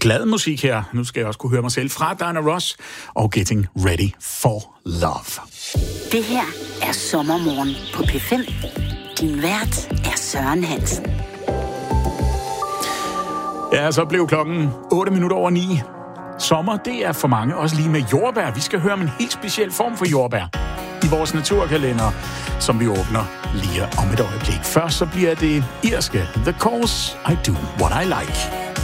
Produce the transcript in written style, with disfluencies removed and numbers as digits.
glad musik her. Nu skal jeg også kunne høre mig selv fra Diana Ross og Getting Ready for Love. Det her er Sommermorgen på P5. Din vært er Søren Hansen. Ja, så blev klokken 8:08. Sommer, det er for mange også lige med jordbær. Vi skal høre om en helt speciel form for jordbær i vores naturkalender, som vi åbner lige om et øjeblik. Først så bliver det irske The Course I Do What I Like.